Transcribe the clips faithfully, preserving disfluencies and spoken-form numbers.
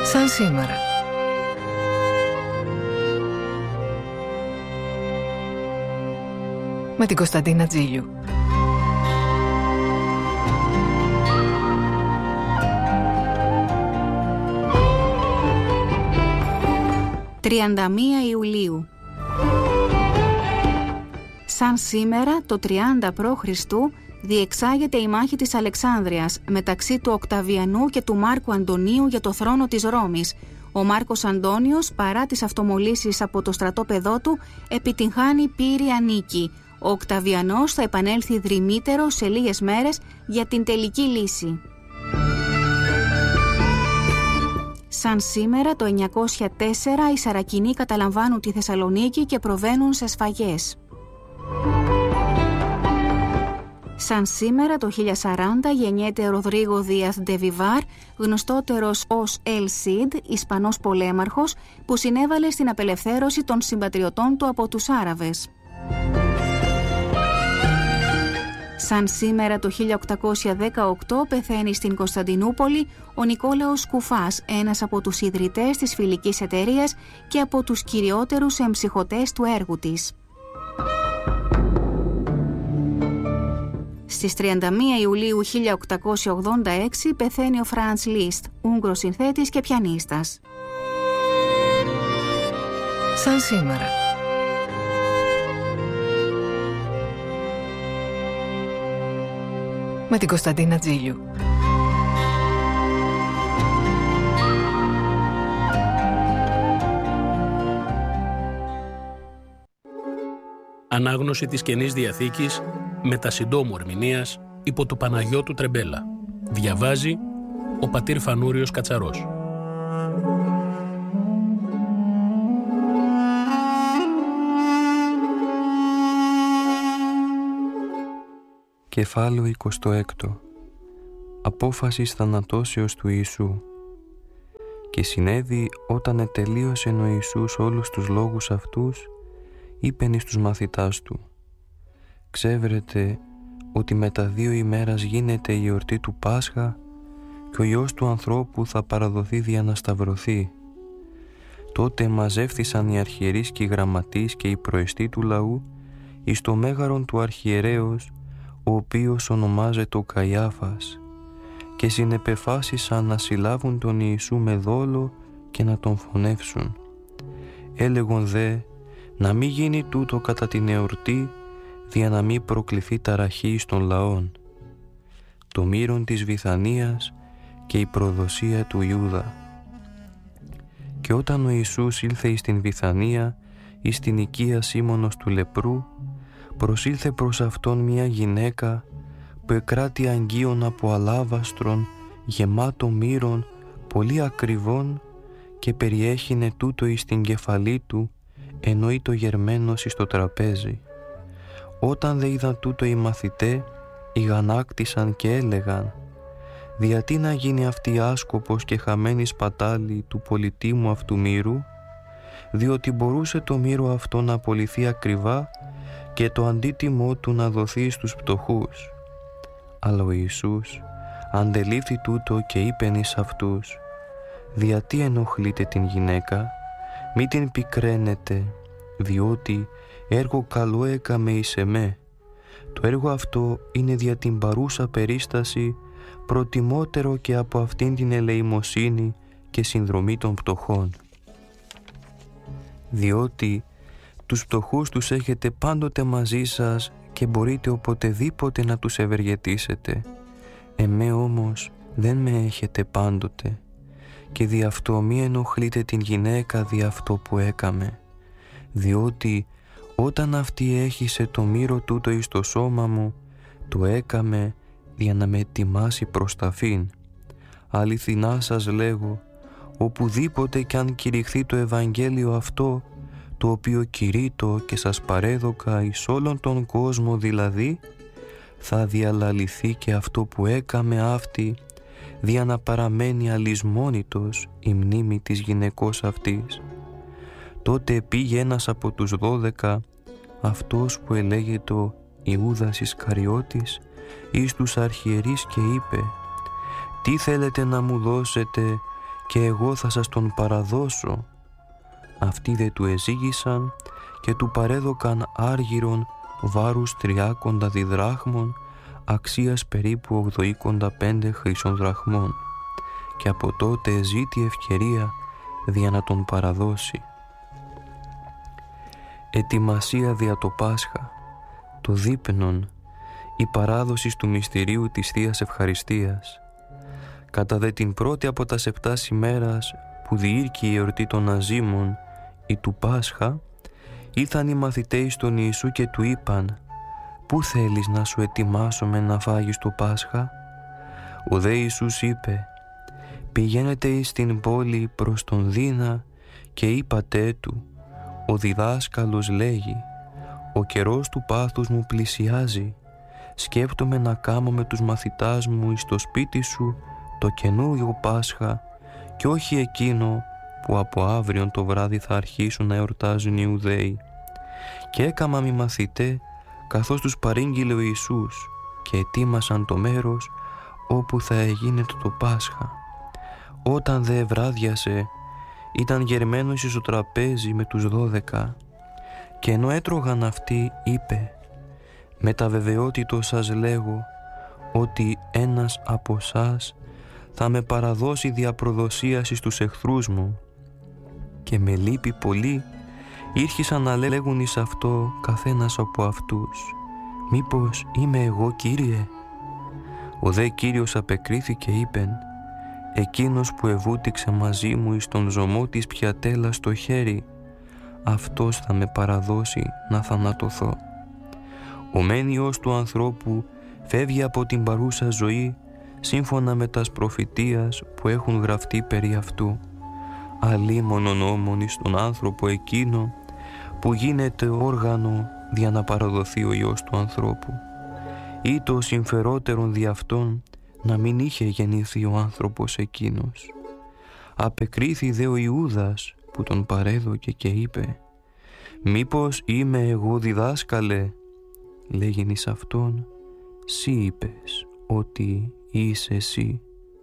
Σαν σήμερα. Με την Κωνσταντίνα Τζίλιου. τριάντα μία Ιουλίου. Σαν σήμερα, το τριάντα π.Χ. διεξάγεται η μάχη της Αλεξάνδρειας μεταξύ του Οκταβιανού και του Μάρκου Αντωνίου για το θρόνο της Ρώμης. Ο Μάρκος Αντώνιος, παρά τις αυτομολύσεις από το στρατόπεδό του, επιτυγχάνει πήρια νίκη. Ο Οκταβιανός θα επανέλθει δρυμύτερο σε λίγες μέρες για την τελική λύση. Σαν σήμερα, το εννιακόσια τέσσερα, οι Σαρακινοί καταλαμβάνουν τη Θεσσαλονίκη και προβαίνουν σε σφαγές. Σαν σήμερα, το χίλια σαράντα, γεννιέται Ροδρίγο Δίας ντε Βιβάρ, γνωστότερος ως El Cid, Ισπανός πολέμαρχος, που συνέβαλε στην απελευθέρωση των συμπατριωτών του από τους Άραβες. Σαν σήμερα, το χίλια οκτακόσια δεκαοκτώ, πεθαίνει στην Κωνσταντινούπολη ο Νικόλαος Κουφάς, ένας από τους ιδρυτές της Φιλικής Εταιρείας και από τους κυριότερους εμψυχωτές του έργου της. Στις τριάντα μία Ιουλίου χίλια οκτακόσια ογδόντα έξι πεθαίνει ο Φραντς Λίστ, Ούγγρος συνθέτης και πιανίστας. Σαν σήμερα. Με την Κωνσταντίνα Τζίλιου. Ανάγνωση της Καινής Διαθήκης με τα συντόμου ερμηνείας υπό του Παναγιώτου Τρεμπέλα. Διαβάζει ο πατήρ Φανούριος Κατσαρός. Κεφάλαιο εικοστό έκτο. Απόφασης θανατώσεως του Ιησού. Και συνέβη όταν ετελείωσε ο Ιησούς όλους τους λόγους αυτούς, είπεν εις τους μαθητάς του: «Ξέβρετε ότι μετά δύο ημέρας γίνεται η εορτή του Πάσχα και ο Υιός του ανθρώπου θα παραδοθεί δια να σταυρωθεί». Τότε μαζεύθησαν οι αρχιερείς και οι γραμματείς και οι προεστοί του λαού εις το μέγαρον του αρχιερέως, ο οποίος ονομάζεται ο Καϊάφας, και συνεπεφάσισαν να συλλάβουν τον Ιησού με δόλο και να τον φωνεύσουν. Έλεγον δε να μην γίνει τούτο κατά την εορτή, δια να μην προκληθεί ταραχή εις των λαών. Το μύρον της Βηθανίας και η προδοσία του Ιούδα. Και όταν ο Ιησούς ήλθε εις την Βηθανία, εις την οικία Σίμωνος του λεπρού, προσήλθε προς αυτόν μια γυναίκα που εκράτη αγγείων από αλάβαστρον, γεμάτο μύρον, πολύ ακριβών, και περιέχεινε τούτο εις την κεφαλή του, ενώ το γερμένος εις το τραπέζι. Όταν δε είδαν τούτο οι μαθητέ, ηγανάκτησαν και έλεγαν: «Διατί να γίνει αυτή άσκοπος και χαμένη σπατάλη του πολυτίμου αυτού μύρου?» Διότι μπορούσε το μύρο αυτό να απολυθεί ακριβά και το αντίτιμό του να δοθεί στους πτωχούς. Αλλά ο Ιησούς αντελήφθη τούτο και είπεν εις αυτούς: «Διατί ενοχλείτε την γυναίκα? Μη την πικραίνετε, διότι έργο καλό έκαμε εις εμέ. Το έργο αυτό είναι δια την παρούσα περίσταση προτιμότερο και από αυτήν την ελεημοσύνη και συνδρομή των πτωχών. Διότι τους πτωχούς τους έχετε πάντοτε μαζί σας και μπορείτε οποτεδήποτε να τους ευεργετήσετε. Εμέ όμως δεν με έχετε πάντοτε, και δι' αυτό μη ενοχλείτε την γυναίκα δι' αυτό που έκαμε, διότι όταν αυτή έχισε το μύρο τούτο εις το σώμα μου, το έκαμε για να με ετοιμάσει προς ταφήν. Αληθινά σας λέγω, οπουδήποτε κι αν κηρυχθεί το Ευαγγέλιο αυτό, το οποίο κηρύττω και σας παρέδωκα εις όλον τον κόσμο δηλαδή, θα διαλαληθεί και αυτό που έκαμε αυτή, δια να παραμένει αλυσμόνητος η μνήμη της γυναικός αυτής. Τότε πήγε ένας από τους δώδεκα, αυτός που ελέγεται Ιούδας Ισκαριώτης, εις τους αρχιερείς και είπε: «Τι θέλετε να μου δώσετε και εγώ θα σας τον παραδώσω». Αυτοί δε του εζήγησαν και του παρέδωκαν άργυρον βάρους τριάκοντα διδράχμων, αξίας περίπου ογδοήκοντα πέντε χρυσών δραχμών, και από τότε ζήτη ευκαιρία δια να τον παραδώσει. Ετοιμασία δια το Πάσχα, το δείπνον, η παράδοση του μυστηρίου της Θείας Ευχαριστίας. Κατά δε την πρώτη από τα επτά ημέρας που διήρκει η εορτή των Αζήμων ή του Πάσχα, ήλθαν οι μαθηταίοι στον Ιησού και του είπαν: «Πού θέλεις να σου ετοιμάσουμε να φάγεις το Πάσχα?» Ο δε Ιησούς είπε: «Πηγαίνετε εις την πόλη προς τον Δίνα και είπατε του: ο διδάσκαλος λέγει, ο καιρός του πάθους μου πλησιάζει. Σκέπτομαι να κάμω με τους μαθητάς μου εις το σπίτι σου το καινούριο Πάσχα και όχι εκείνο που από αύριον το βράδυ θα αρχίσουν να εορτάζουν οι Ιουδαίοι». Και έκαμα μη μαθητέ καθώς τους παρήγγειλε ο Ιησούς και ετοίμασαν το μέρος όπου θα εγίνεται το Πάσχα. Όταν δε ευράδιασε, ήταν γερμένος εις το τραπέζι με τους δώδεκα, και ενώ έτρωγαν αυτοί είπε: «Με τα βεβαιότητο σας λέγω ότι ένας από σας θα με παραδώσει δια προδοσίας εις τους εχθρούς μου». Και με λύπη πολύ ήρχισαν να λέγουν εις αυτό καθένας από αυτούς: «Μήπως είμαι εγώ, Κύριε?» Ο δε Κύριος απεκρίθηκε είπεν: «Εκείνος που ευούτηξε μαζί μου εις τον ζωμό της πιατέλα στο χέρι, αυτός θα με παραδώσει να θανατωθώ. Ο μεν Υιός του ανθρώπου φεύγει από την παρούσα ζωή σύμφωνα με τας προφητείας που έχουν γραφτεί περί αυτού. Αλίμονον όμων εις τον άνθρωπο εκείνο που γίνεται όργανο δια να παραδοθεί ο Υιός του ανθρώπου. Ή το συμφερότερον δι' αυτόν να μην είχε γεννηθεί ο άνθρωπος εκείνος». Απεκρίθη δε ο Ιούδας που τον παρέδωκε και είπε: «Μήπως είμαι εγώ, διδάσκαλε?» Λέγειν εις αυτόν: «Σύ είπες ότι είσαι εσύ».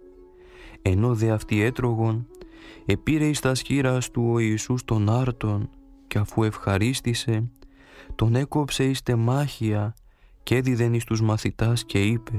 Ενώ δε αυτοί έτρωγον, επήρε εις τας χείλας του ο Ιησούς τον άρτον και αφού ευχαρίστησε, τον έκοψε εις τεμάχια και έδιδεν εις τους μαθητάς και είπε: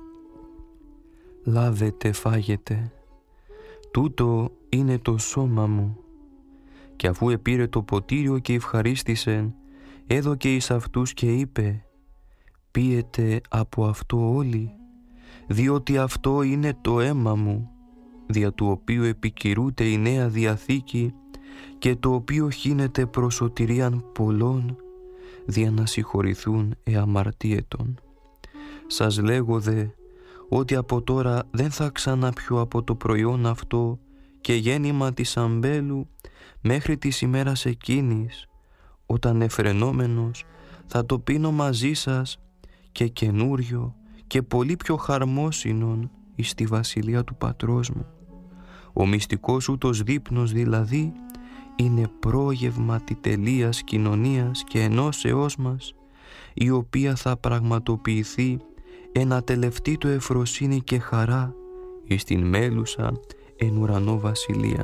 «Λάβετε, φάγετε, τούτο είναι το σώμα μου». Και αφού επήρε το ποτήριο και ευχαρίστησε, έδωκε εις αυτούς και είπε: «Πίετε από αυτό όλοι, διότι αυτό είναι το αίμα μου, δια του οποίου επικυρούται η Νέα Διαθήκη και το οποίο χύνεται προς σωτηρίαν πολλών, δια να συγχωρηθούν εαμαρτίετων. Σας λέγω δε, ότι από τώρα δεν θα ξαναπιώ από το προϊόν αυτό και γέννημα της αμπέλου μέχρι της ημέρας εκείνης, όταν εφρενόμενος θα το πίνω μαζί σας και καινούριο και πολύ πιο χαρμόσυνον εις τη βασιλεία του Πατρός μου. Ο μυστικός ούτως δείπνος δηλαδή είναι πρόγευμα τη τελείας κοινωνίας και ενώσεώς μας, η οποία θα πραγματοποιηθεί ένα τελευταίο το ευφροσύνη και χαρά εις την μέλουσα εν ουρανό βασιλεία.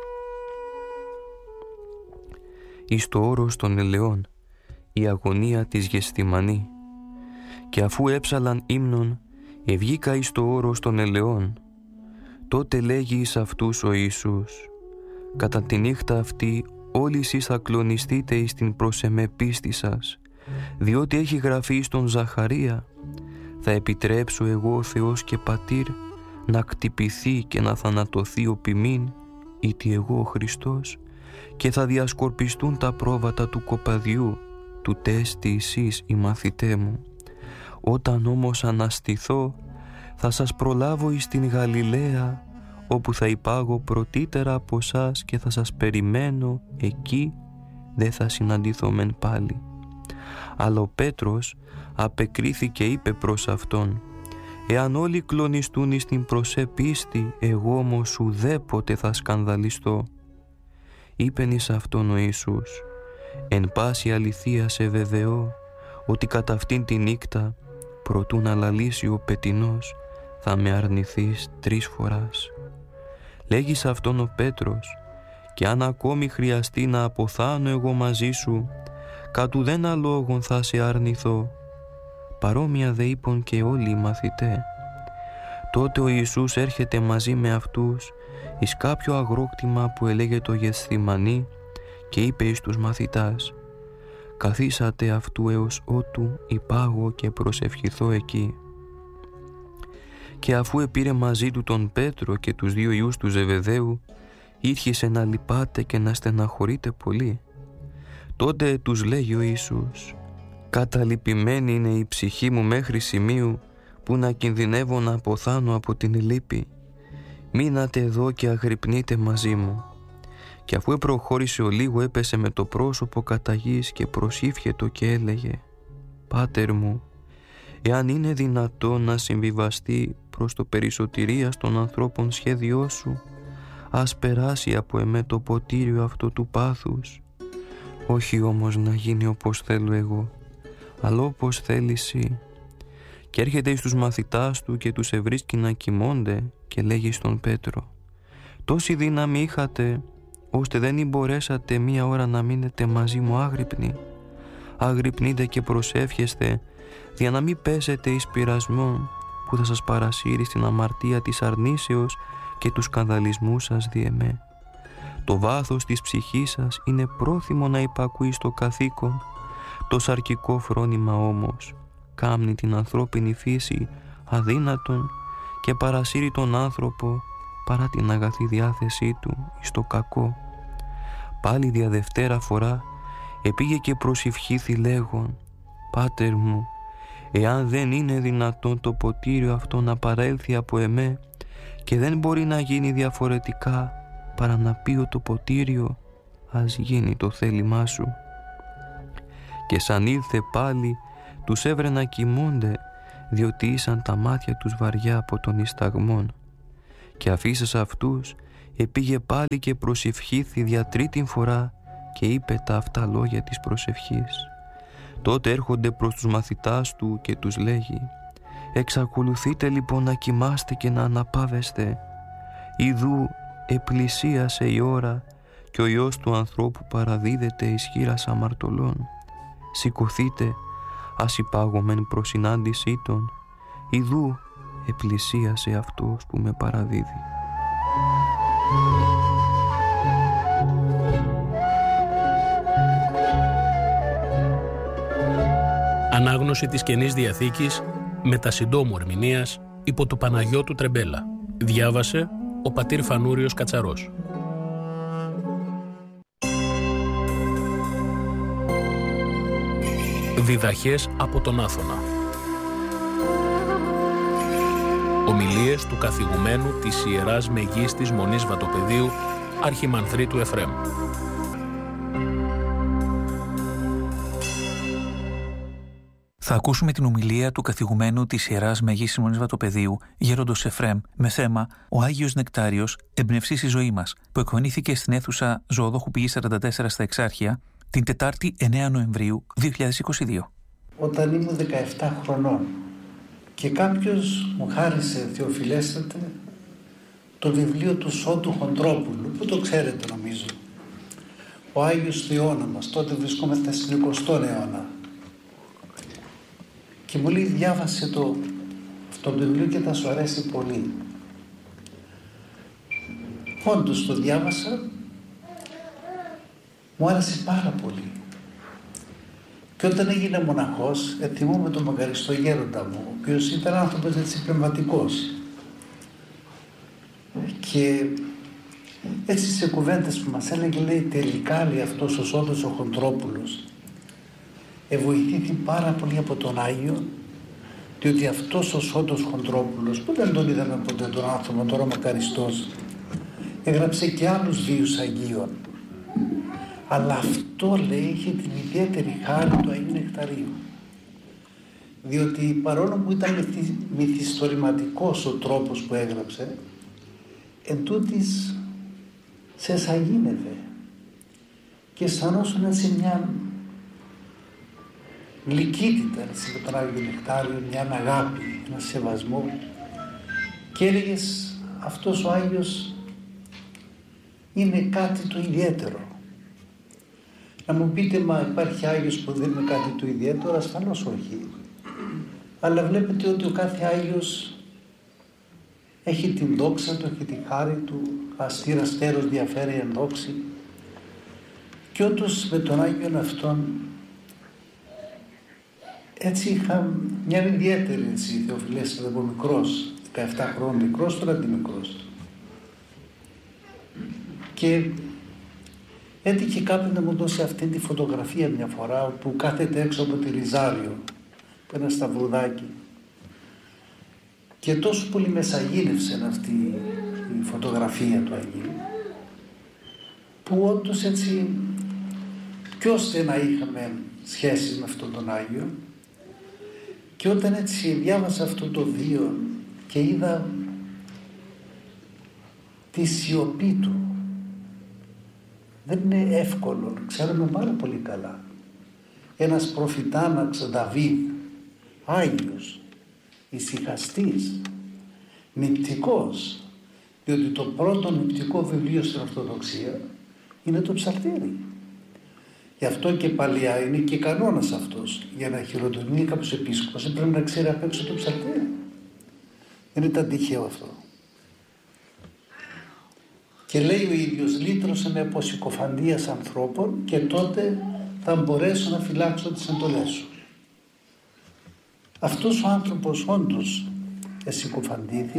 Εις το όρος των ελαιών, η αγωνία της Γεσθημανή. Και αφού έψαλαν ύμνον, ευγήκα εις το όρος των ελαιών. Τότε λέγει εις αυτούς ο Ιησούς: «Κατά τη νύχτα αυτή όλοι εσείς θα κλονιστείτε εις την προς εμέ πίστη σας, διότι έχει γραφεί στον Ζαχαρία: θα επιτρέψω εγώ ο Θεός και Πατήρ να κτυπηθεί και να θανατωθεί ο ποιμήν, ήτι εγώ ο Χριστός, και θα διασκορπιστούν τα πρόβατα του κοπαδιού, του τέστη εσείς οι μαθητέ μου. Όταν όμως αναστηθώ, θα σας προλάβω εις την Γαλιλαία, όπου θα υπάγω πρωτύτερα από σας και θα σας περιμένω εκεί, δεν θα συναντηθόμεν πάλι». Αλλά ο Πέτρος απεκρίθηκε και είπε προς αυτόν: «Εάν όλοι κλονιστούν εις την προσέ πίστη, εγώ όμως ουδέποτε θα σκανδαλιστώ». Είπεν εις αυτόν ο Ιησούς: «Εν πάση αληθεία σε βεβαιώ, ότι κατά αυτήν τη νύκτα, προτού να λαλήσει ο πετεινός, θα με αρνηθείς τρεις φοράς». Λέγει σε αυτόν ο Πέτρος: «Και αν ακόμη χρειαστεί να αποθάνω εγώ μαζί σου, κατ' ουδένα λόγον θα σε αρνηθώ». Παρόμοια δε είπαν και όλοι οι μαθητέ. Τότε ο Ιησούς έρχεται μαζί με αυτούς εις κάποιο αγρόκτημα που ελέγεται το Γεθσημανή και είπε εις τους μαθητάς: «Καθίσατε αυτού έως ότου υπάγω και προσευχηθώ εκεί». Και αφού επήρε μαζί του τον Πέτρο και τους δύο ιούς του Ζεβεδαίου, ήρχισε να λυπάται και να στεναχωρείται πολύ. Τότε τους λέγει ο Ιησούς: «Καταλυπημένη είναι η ψυχή μου μέχρι σημείου που να κινδυνεύω να αποθάνω από την λύπη. Μείνατε εδώ και αγρυπνείτε μαζί μου». Και αφού προχώρησε ο λίγο, έπεσε με το πρόσωπο κατά γης και προσήφιετο και έλεγε: «Πάτερ μου, εάν είναι δυνατό να συμβιβαστεί προς το περισσοτηρίας των ανθρώπων σχέδιό σου, ας περάσει από εμέ το ποτήριο αυτό του πάθους. Όχι όμως να γίνει όπως θέλω εγώ, αλλά όπως θέλεις εσύ». Και έρχεται εις τους μαθητάς του και τους ευρίσκει να κοιμώνται και λέγει στον Πέτρο: «Τόση δύναμη είχατε, ώστε δεν μπορέσατε μία ώρα να μείνετε μαζί μου άγρυπνοι. Αγρυπνείτε και προσεύχεστε, για να μην πέσετε εις πειρασμό που θα σας παρασύρει στην αμαρτία της αρνήσεως και του σκανδαλισμού σας δι' εμέ. Το βάθος της ψυχής σας είναι πρόθυμο να υπακούει στο καθήκον, το σαρκικό φρόνημα όμως κάμνει την ανθρώπινη φύση αδύνατον και παρασύρει τον άνθρωπο παρά την αγαθή διάθεσή του εις το κακό». Πάλι δια δευτέρα φορά επήγε και προσευχήθη λέγον: «Πάτερ μου, εάν δεν είναι δυνατόν το ποτήριο αυτό να παρέλθει από εμέ και δεν μπορεί να γίνει διαφορετικά παρά να πίω το ποτήριο, ας γίνει το θέλημά σου». Και σαν ήλθε πάλι, τους έβρε να κοιμούνται, διότι ήσαν τα μάτια τους βαριά από τον ισταγμόν. Και αφήσας αυτούς, επήγε πάλι και προσευχήθη δια τρίτην φορά και είπε τα αυτά λόγια της προσευχής. Τότε έρχονται προς τους μαθητάς του και τους λέγει: «Εξακολουθείτε λοιπόν να κοιμάστε και να αναπαύεστε. Ιδού επλησίασε η ώρα και ο Υιός του ανθρώπου παραδίδεται εις χεῖρας αμαρτωλών. Σηκωθείτε, ας υπάγομεν προς συνάντησή των. Ιδού επλησίασε αυτός που με παραδίδει». Ανάγνωση της Καινής Διαθήκης με τα συντόμου ερμηνείας υπό του Παναγιώτου Τρεμπέλα. Διάβασε ο πατήρ Φανούριος Κατσαρός. Διδαχές από τον Άθωνα. Ομιλίες του καθηγουμένου της Ιεράς Μεγίστης Μονής Βατοπεδίου Αρχιμανθρίτου Εφραίμ. Θα ακούσουμε την ομιλία του καθηγουμένου της Ιεράς Μεγίστης Μονής Βατοπεδίου, Γέροντος Εφραίμ, με θέμα «Ο Άγιος Νεκτάριος, εμπνευστής η ζωή μας», που εκφωνήθηκε στην αίθουσα Ζωοδόχου Πηγής σαράντα τέσσερα στα Εξάρχεια την Τετάρτη εννέα Νοεμβρίου δύο χιλιάδες είκοσι δύο. Όταν ήμουν δεκαεπτά χρονών και κάποιος μου χάρισε, Θεοφιλέστατε, το βιβλίο του Σόντου Χοντρόπουλου, που το ξέρετε νομίζω, ο Άγιος Θεόνομας, τότε βρισκόμαστε στον εικοστό αιώνα, και μου λέει: «Διάβασε το, αυτό το βιβλίο και θα σου αρέσει πολύ». Όντως το διάβασα, μου άρεσε πάρα πολύ. Και όταν έγινε μοναχός, ετοιμούμαι τον μακαριστό γέροντα μου, ο οποίος ήταν άνθρωπος έτσι πνευματικός. Και έτσι σε κουβέντες που μας έλεγε, λέει, τελικά, λέει, αυτός ο Σόντος ο Χοντρόπουλος εβοηθήθη πάρα πολύ από τον Άγιο, διότι αυτός ο Σόντος Χοντρόπουλος, που δεν τον είδαμε ποτέ τον άνθρωπο, τώρα μακαριστός, έγραψε και άλλους βίους Αγίων. Αλλά αυτό, λέει, είχε την ιδιαίτερη χάρη του Αγίου Νεκταρίου. Διότι παρόλο που ήταν μυθιστορηματικός ο τρόπος που έγραψε, εν τούτης σε εσαγίνευε και αισθανόσουν έτσι μια γλυκύτητα με τον Άγιο Νεκτάριο, μια αγάπη, ένα σεβασμό, και έλεγες αυτός ο Άγιος είναι κάτι το ιδιαίτερο. Να μου πείτε, μα υπάρχει Άγιος που δεν είναι κάτι το ιδιαίτερο? Ασφαλώς όχι. Αλλά βλέπετε ότι ο κάθε Άγιος έχει την δόξα του, έχει τη χάρη του, αστήρας τέρος διαφέρει εν δόξη. Και όντως με τον Άγιον αυτόν έτσι είχα μια ιδιαίτερη έτσι, Θεοφιλέστατα από μικρός, δεκαεπτά χρόνων μικρός, τώρα τι μικρός. Και έτυχε κάποιον να μου δώσει αυτή τη φωτογραφία μια φορά, που κάθεται έξω από τη Ριζάριο, που ένα σταυρουδάκι. Και τόσο πολύ με σαγίνευσε αυτή η φωτογραφία του Αγίου, που όντως έτσι κι ώστε να είχαμε σχέσεις με αυτόν τον Άγιο. Και όταν έτσι διάβασα αυτό το βίο και είδα τη σιωπή του, δεν είναι εύκολο, ξέρουμε πάρα πολύ καλά. Ένας προφητάναξ Δαβίδ, Άγιος, ησυχαστής, νηπτικός, διότι το πρώτο νηπτικό βιβλίο στην Ορθοδοξία είναι το ψαλτήρι. Γι' αυτό και παλιά είναι και κανόνας αυτός. Για να χειροτονεί κάποιος επίσκοπος πρέπει να ξέρει απ' έξω το ψαλτήρι. Δεν ήταν τυχαίο αυτό. Και λέει ο ίδιος, λύτρωσε με από συκοφαντίας ανθρώπων και τότε θα μπορέσω να φυλάξω τις εντολές σου. Αυτός ο άνθρωπος όντως εσυκοφαντήθη,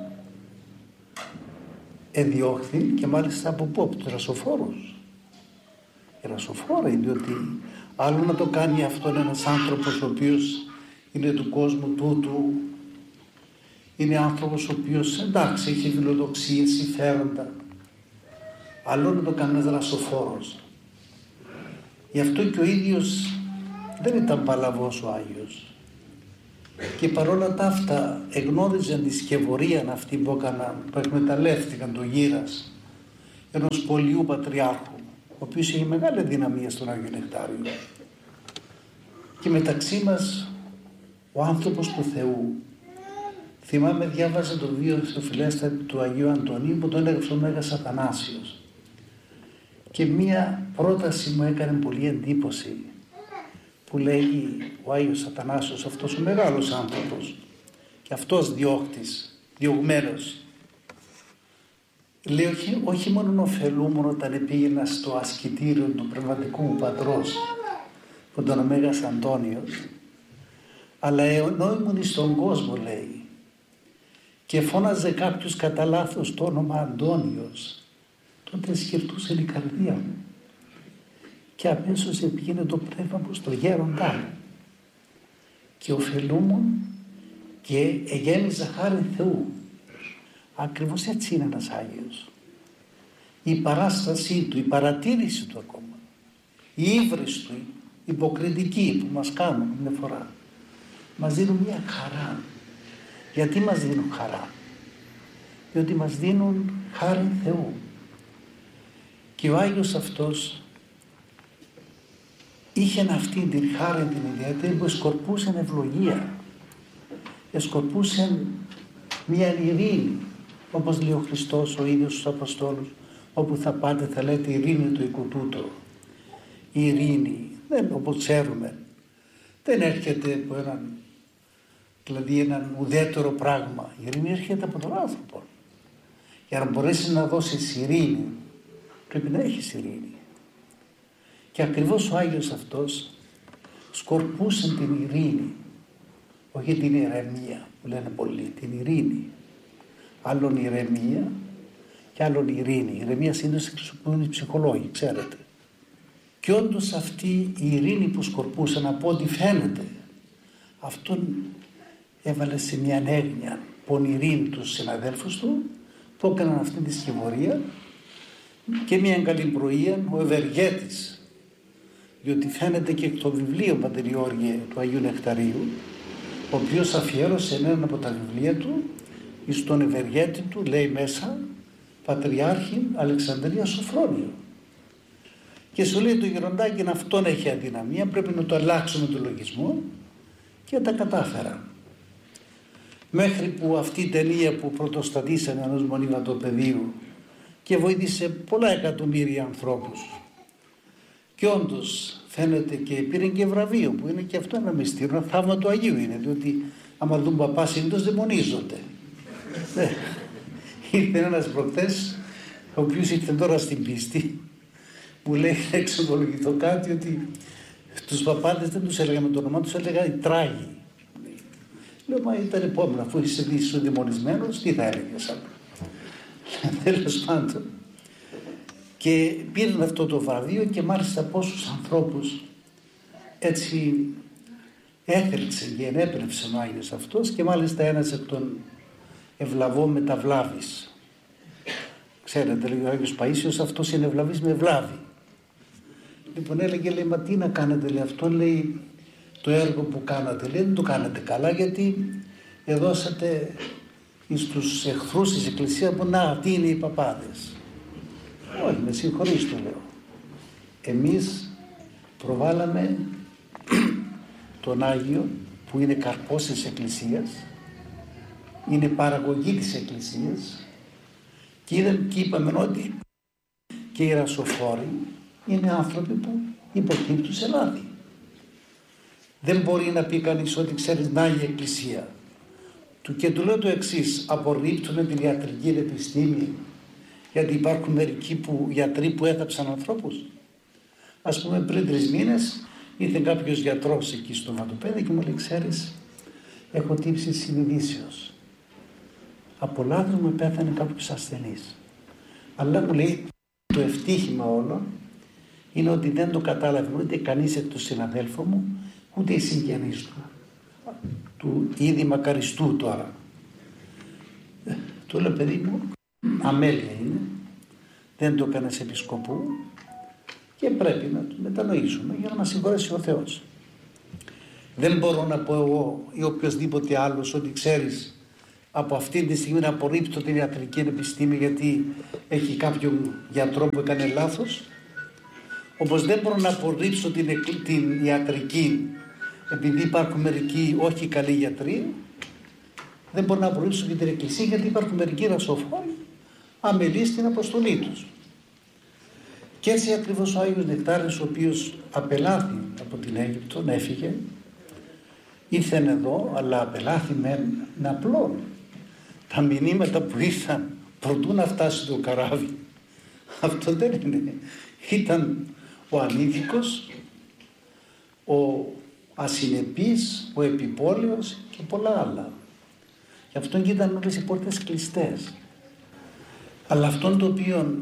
εδιώχθη και μάλιστα από πού? Από τους Ερασοφόρους. Ερασοφόροι, διότι άλλο να το κάνει αυτόν ένας άνθρωπος ο οποίος είναι του κόσμου τούτου, είναι άνθρωπος ο οποίος εντάξει έχει φιλοδοξίες, συμφέροντα, άλλο να το κάνει ένας Ερασοφόρος. Γι' αυτό και ο ίδιος δεν ήταν παλαβός ο Άγιος, και παρόλα τα αυτά εγνώριζαν τη σκευωρία αυτή που έκαναν, που εκμεταλλεύτηκαν το γύρας ενός πολιού πατριάρχου, ο οποίος είχε μεγάλη δυναμία στον Άγιο Νεκτάριο. Και μεταξύ μας ο άνθρωπος του Θεού, θυμάμαι διάβαζα το βίο Θεοφιλέστατα του Αγίου Αντωνίου που τον έγραψε ο Μέγας Αθανάσιος, και μία πρόταση μου έκανε πολύ εντύπωση, που λέγει ο Άγιος Αθανάσιος, αυτός ο μεγάλος άνθρωπος και αυτός διώχτης, διωγμένος, λέει όχι, όχι μόνο ωφελούμουν όταν πήγαινα στο ασκητήριο του πνευματικού μου πατρός που ήταν ο Μέγας Αντώνιος, αλλά ενώ ήμουν στον κόσμο, λέει, και φώναζε κάποιος κατά λάθος το όνομα Αντώνιος, τότε σκεφτούσε η καρδία μου και αμέσως πήγαινε το πνεύμα μου στο γέροντά μου και ωφελούμουν και εγέμιζα χάρη Θεού. Ακριβώς έτσι είναι ένας Άγιος. Η παράστασή του, η παρατήρηση του ακόμα, η ύβρις του, η υποκριτική που μας κάνουν μια φορά, μας δίνουν μια χαρά. Γιατί μας δίνουν χαρά? Διότι μας δίνουν χάρη Θεού. Και ο Άγιος αυτός είχε αυτή την χάρη την ιδιαίτερη που σκορπούσε ευλογία, σκορπούσε μια ειρήνη, όπως λέει ο Χριστός ο ίδιος στους Αποστόλους, όπου θα πάτε θα λέτε ειρήνη το οικουτούτο. Η ειρήνη, δεν, όπως ξέρουμε, δεν έρχεται από έναν, δηλαδή έναν ουδέτερο πράγμα. Η ειρήνη έρχεται από τον άνθρωπο. Για να μπορέσει να δώσεις ειρήνη πρέπει να έχεις ειρήνη. Και ακριβώς ο Άγιος αυτός σκορπούσε την ειρήνη, όχι την ηρεμία που λένε πολλοί, την ειρήνη. Άλλον ηρεμία και άλλον ειρήνη. Η ηρεμία συνήθως χρησιμοποιούν οι ψυχολόγοι, ξέρετε. Και όντως αυτή η ειρήνη που σκορπούσε, από ό,τι φαίνεται, αυτόν έβαλε σε μια έγνοια πονηρήν τους συναδέλφους του που έκαναν αυτή τη σκευωρία, και μια καλή πρωία ο Ευεργέτης, διότι φαίνεται και εκ το βιβλίο Πατέρ Γεώργιε του Αγίου Νεκταρίου, ο οποίος αφιέρωσε ένα από τα βιβλία του εις τον Ευεργέτη του, λέει μέσα Πατριάρχη Αλεξανδρία Σοφρόνιο, και σου λέει το γεροντάκι αυτόν έχει αδυναμία, πρέπει να το αλλάξουμε το λογισμό, και τα κατάφερα. Μέχρι που αυτή η ταινία που πρωτοστατήσαμε ενός μονίμματο παιδίου και βοήθησε πολλά εκατομμύρια ανθρώπους. Και όντως φαίνεται και πήρε και βραβείο, που είναι και αυτό ένα μυστήριο, ένα θαύμα του Αγίου είναι, διότι άμα δουν παπά συνήθως δαιμονίζονται. Ήρθε ένας προχθές, ο οποίος ήρθε τώρα στην πίστη, που λέει να εξομολογηθώ κάτι, ότι τους παπάδες δεν τους έλεγα με το όνομά τους, έλεγα οι τράγοι. Λέω, μα ήταν επόμενο, αφού είσαι δύσου δαιμονισμένος, τι θα έλεγες άλλο. Τέλος πάντων. Και πήραν αυτό το βραβείο και μάλιστα πόσους ανθρώπους έτσι έθελξε και ενέπνευσε ο Άγιος αυτός, και μάλιστα ένας εκ των ευλαβών μεταβλάβης. Ξέρετε, λέει ο Άγιος Παΐσιος, αυτός είναι ευλαβής με βλάβη. Λοιπόν έλεγε, λέει, μα τι να κάνετε, λέει, αυτό, λέει, το έργο που κάνατε, λέει, δεν το κάνατε καλά, γιατί εδώσατε στους εχθρούς της Εκκλησίας που να, τι είναι οι παπάδες. Όχι, με συγχωρείς, το λέω. Εμείς προβάλαμε τον Άγιο, που είναι καρπός της Εκκλησίας, είναι παραγωγή της Εκκλησίας, και, είδαν, και είπαμε ότι και οι ρασοφόροι είναι άνθρωποι που υποκύπτουν σε λάθη. Δεν μπορεί να πει κανείς ότι ξέρεις να η Εκκλησία. Του και του λέω το εξής, απορρίπτουν την ιατρική επιστήμη, γιατί υπάρχουν μερικοί που, γιατροί που έθαψαν ανθρώπους. Ας πούμε πριν τρεις μήνες ήρθε κάποιος γιατρός εκεί στο βατοπέδι και μου λέει, ξέρεις, έχω τύψει συνειδήσεως. Από λάθος μου πέθανε κάποιος ασθενής. Αλλά μου λέει, το ευτύχημα όλο είναι ότι δεν το κατάλαβε ούτε κανείς εκ του συναδέλφου μου, ούτε οι συγγενείς του. Του ήδη μακαριστού τώρα. Του λέω, παιδί μου, αμέλεια είναι, δεν το έκανες επισκοπού και πρέπει να το μετανοήσουμε για να μας συγχωρέσει ο Θεός. Δεν μπορώ να πω εγώ ή οποιοσδήποτε άλλος ότι ξέρεις, από αυτή τη στιγμή να απορρίπτω την ιατρική επιστήμη γιατί έχει κάποιον γιατρό που έκανε λάθος, όπως δεν μπορώ να απορρίψω την, την ιατρική επειδή υπάρχουν μερικοί όχι καλοί γιατροί, δεν μπορώ να απορρίψω και την Εκκλησία γιατί υπάρχουν μερικοί ρασοφόροι αμελείς στην αποστολή τους. Και έτσι ακριβώς ο Άγιος Νεκτάριος, ο οποίος απελάθη από την Αίγυπτο, έφυγε, ήρθε εδώ, αλλά απελάθη με ένα απλό. Τα μηνύματα που ήρθαν προτού να φτάσει το καράβι, αυτό δεν είναι. Ήταν ο ανήθικος, ο ασυνεπής, ο επιπόλαιος και πολλά άλλα. Γι' αυτόν και ήταν όλες οι πόρτες κλειστές. Αλλά αυτόν το οποίο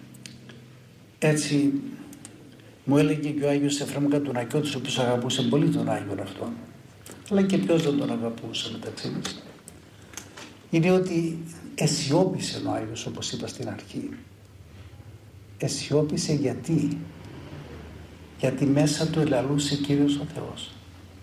έτσι μου έλεγε και ο Άγιος Εφραίμ Κατουνακιώτης, ο οποίος αγαπούσε πολύ τον Άγιον αυτόν, αλλά και ποιος δεν τον αγαπούσε μεταξύ μας, είναι ότι αισιόπισε ο Άγιος, όπως είπα στην αρχή. Αισιόπισε γιατί γιατί μέσα του ελαλούσε Κύριος ο Θεός.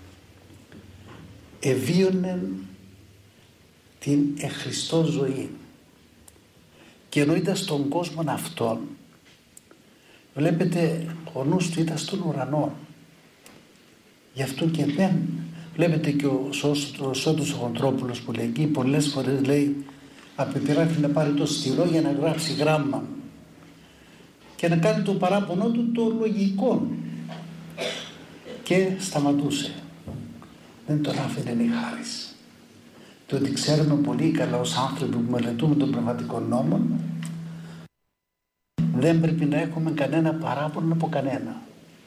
Εβίωνε την εχριστό ζωή, και ενώ ήταν στον κόσμο αυτόν, βλέπετε ο νους του ήταν στον ουρανό. Γι' αυτό και δεν βλέπετε και ο Σώτος ο Χοντρόπουλος που λέει εκεί πολλές φορές λέει απεπειράθηκε να πάρει το στυλό για να γράψει γράμμα και να κάνει το παράπονο του το λογικό, και σταματούσε, δεν τον άφηνε η χάρις. Το ότι ξέρουμε πολύ καλά ως άνθρωποι που μελετούμε τον πνευματικό νόμο, δεν πρέπει να έχουμε κανένα παράπονο από κανένα.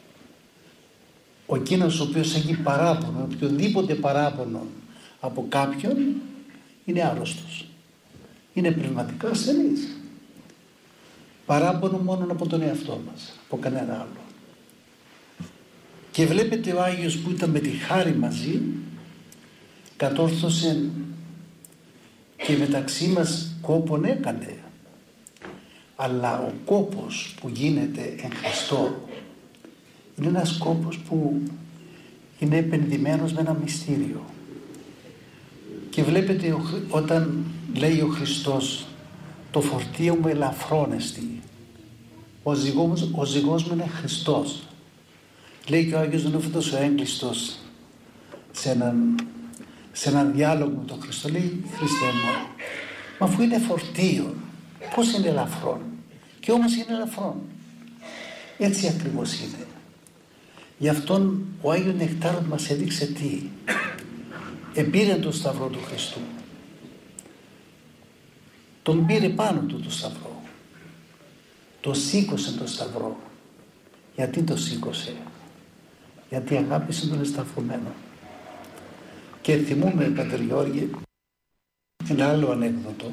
Ο εκείνος ο οποίος έχει παράπονο, οποιοδήποτε παράπονο από κάποιον, είναι άρρωστος, είναι πνευματικά ασθενής. Παράπονο μόνο από τον εαυτό μας, από κανένα άλλο. Και βλέπετε ο Άγιος που ήταν με τη χάρη μαζί, κατόρθωσε και μεταξύ μας κόπον έκανε, αλλά ο κόπος που γίνεται εν Χριστώ είναι ένας κόπος που είναι επενδυμένος με ένα μυστήριο. Και βλέπετε όταν λέει ο Χριστός, το φορτίο μου ελαφρώνεστη, ο ζυγός, ο ζυγός μου είναι Χριστός. Λέει και ο Άγιος Νεόφυτος ο έγκλειστος σε έναν, σε έναν διάλογο με τον Χριστό, λέει, Χριστέ μου, μα αφού είναι φορτίο, πώς είναι ελαφρόν? και όμως είναι ελαφρόν. Έτσι ακριβώς είναι. Γι' αυτόν ο Άγιος Νεκτάριος μας έδειξε τι? Επήρε τον Σταυρό του Χριστού. Τον πήρε πάνω του το Σταυρό. Το σήκωσε το Σταυρό. Γιατί το σήκωσε? Γιατί αγάπησε τον εσταυρωμένο. Και θυμούμε, Πατέρ Γιώργη, ένα άλλο ανέκδοτο.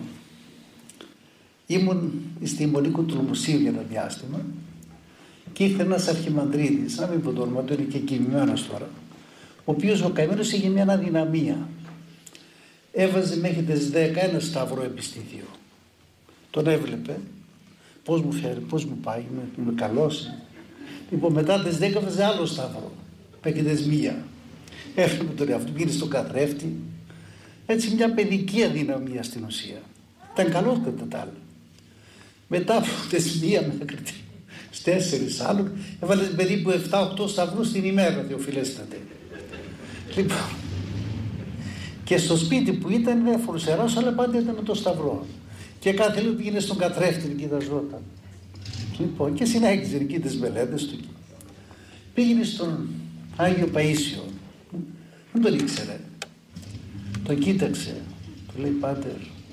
Ήμουν στη Μονίκο του Μουσείου για ένα διάστημα και ήρθε ένας αρχιμανδρίτης, να μην πω το όνομα του, είναι και κοιμημένος τώρα, ο οποίος ο καημένος είχε μια αδυναμία. Έβαζε μέχρι τις δέκα ένα σταυρό επιστήθιο. Τον έβλεπε, πώς μου φέρει, πώς μου πάει, είμαι, είμαι καλός. Λοιπόν, μετά τις δέκα έβαζε άλλο σταυρό, μέχρι τις μία. Έβλεπε τον εαυτό, πήγε στον καθρέφτη. Έτσι μια παιδική αδυναμία στην ουσία. Ήταν καλός κατά τα άλλα. Μετά από τις μία μέχρι τις τέσσερις άλλων, έβαλε περίπου επτά οκτώ σταυρούς την ημέρα, Θεοφιλέστατε. Λοιπόν, και στο σπίτι που ήταν δεν φορουσεράς, αλλά πάντα ήταν με το σταυρό. Και κάθε λίγο πήγαινε στον καθρέφτη και κοιταζόταν. Λοιπόν, και συνέχιζε εκεί τις μελέτες του. Πήγαινε στον Άγιο Παΐσιο. Δεν τον ήξερε. Το κοίταξε. Του λέει, Πάτερ,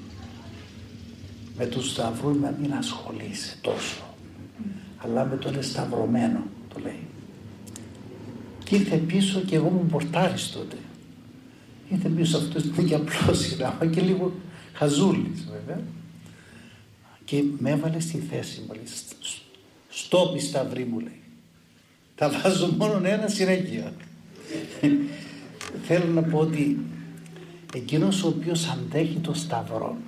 με τους σταυρούς να μην ασχολείσαι τόσο, αλλά με τον εσταυρωμένο, το λέει. Και ήρθε πίσω και εγώ μου πορτάρις τότε. Ήρθε πίσω αυτός, ήταν και απλός σειρά, και λίγο χαζούλης βέβαια. Και με έβαλε στη θέση μου, λέει, στόπι σταυρί μου, λέει. Τα βάζω μόνο ένα συνέχεια. Θέλω να πω ότι εκείνος ο οποίος αντέχει το σταυρό